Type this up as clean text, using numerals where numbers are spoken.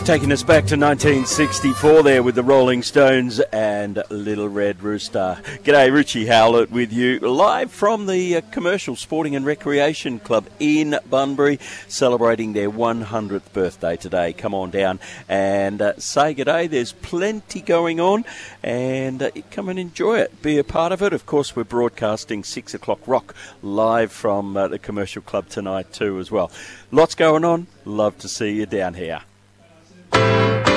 Taking us back to 1964 there with the Rolling Stones and Little Red Rooster. G'day, Richie Howlett with you, live from the Commercial Sporting and Recreation Club in Bunbury, celebrating their 100th birthday today. Come on down and say g'day. There's plenty going on, and come and enjoy it. Be a part of it. Of course, we're broadcasting 6 o'clock rock live from the Commercial Club tonight too as well. Lots going on. Love to see you down here.